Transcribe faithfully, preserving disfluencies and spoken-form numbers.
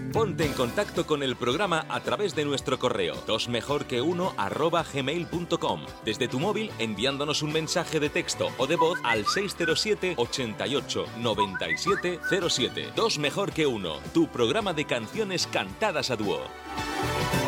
Ponte en contacto con el programa a través de nuestro correo dos mejor que uno arroba gmail punto com, desde tu móvil enviándonos un mensaje de texto o de voz al seis cero siete, ochenta y ocho, noventa y siete cero siete. Dos mejor que uno, tu programa de canciones cantadas a dúo.